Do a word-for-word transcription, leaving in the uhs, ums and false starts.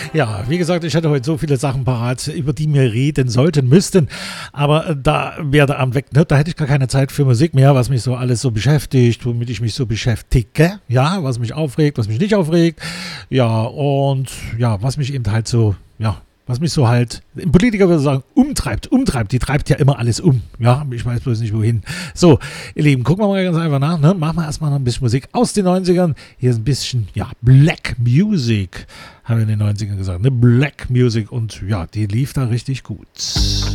Ja, wie gesagt, ich hatte heute so viele Sachen parat, über die wir reden sollten, müssten. Aber da wäre der Abend weg, ne? Da hätte ich gar keine Zeit für Musik mehr, was mich so alles so beschäftigt, womit ich mich so beschäftige. Ja, was mich aufregt, was mich nicht aufregt. Ja, und ja, was mich eben halt so, ja, was mich so halt, ein Politiker würde sagen, umtreibt, umtreibt, die treibt ja immer alles um. Ja, ich weiß bloß nicht wohin. So, ihr Lieben, gucken wir mal ganz einfach nach, ne? Machen wir erstmal noch ein bisschen Musik aus den neunzigern. Hier ist ein bisschen, ja, Black Music, haben wir in den neunzigern gesagt, ne? Black Music und ja, die lief da richtig gut.